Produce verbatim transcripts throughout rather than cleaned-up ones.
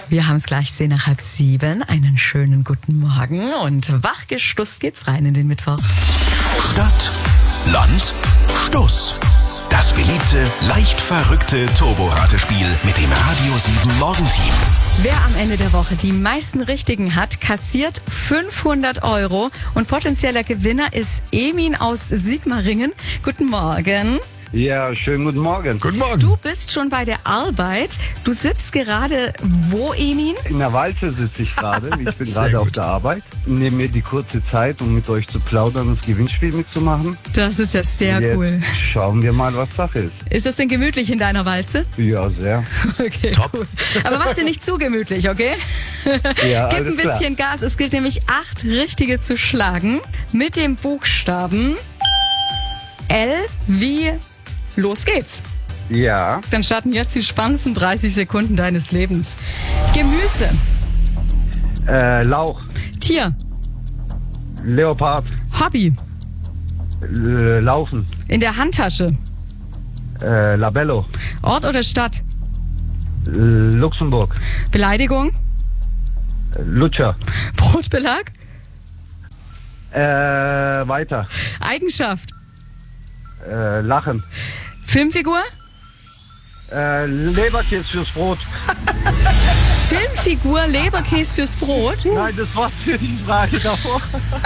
Wir haben es gleich zehn nach halb sieben. Einen schönen guten Morgen und wachgestusst geht's rein in den Mittwoch. Stadt, Land, Stuss. Das beliebte, leicht verrückte Turbo-Ratespiel mit dem Radio sieben Morgenteam. Wer am Ende der Woche die meisten Richtigen hat, kassiert fünfhundert Euro. Und potenzieller Gewinner ist Emin aus Sigmaringen. Guten Morgen. Ja, schönen guten Morgen. Guten Morgen. Du bist schon bei der Arbeit. Du sitzt gerade wo, Emin? In der Walze sitze ich gerade. Ich bin Sehr gerade auf gut. der Arbeit. Nehme mir die kurze Zeit, um mit euch zu plaudern und das Gewinnspiel mitzumachen. Das ist ja sehr Jetzt cool. schauen wir mal, was Sache ist. Ist das denn gemütlich in deiner Walze? Ja, sehr. Okay, Top. cool. Aber mach's dir nicht zu gemütlich, okay? Ja, Gib alles ein bisschen Gas. Es gilt nämlich acht Richtige zu schlagen mit dem Buchstaben L wie los geht's. klar. Ja, Dann starten jetzt die spannendsten dreißig Sekunden deines Lebens. Gemüse, äh, Lauch, Tier, Leopard, Hobby, äh, Laufen, in der Handtasche, äh, Labello, Ort oder Stadt, äh, Luxemburg, Beleidigung, äh, Lutscher, Brotbelag, äh, weiter, Eigenschaft, äh, Lachen, Filmfigur, äh, Leberkäse fürs Brot. Filmfigur, Leberkäse fürs Brot. Nein, das war's für die Frage davor.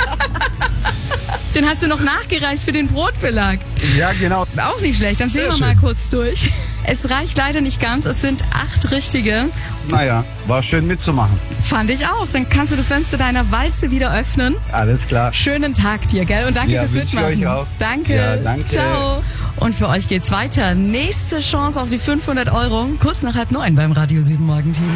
Den hast du noch nachgereicht für den Brotbelag. Ja, genau. Auch nicht schlecht, dann sehen Sehr wir mal schön. kurz durch. Es reicht leider nicht ganz, es sind acht Richtige. Naja, war schön mitzumachen. Fand ich auch. Dann kannst du das Fenster deiner Walze wieder öffnen. Alles klar. Schönen Tag dir, gell? Und danke Ja, fürs wünsche ich Mitmachen. euch auch. Danke. Ja, danke. Ciao. Und für euch geht's weiter. Nächste Chance auf die fünfhundert Euro. Kurz nach halb neun beim Radio sieben Morgenteam.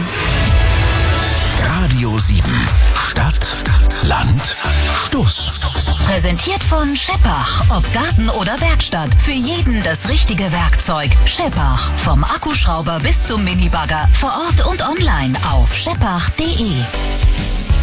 Radio sieben. Stadt, Land, Stuss. Präsentiert von Scheppach. Ob Garten oder Werkstatt. Für jeden das richtige Werkzeug. Scheppach. Vom Akkuschrauber bis zum Minibagger. Vor Ort und online auf scheppach punkt de.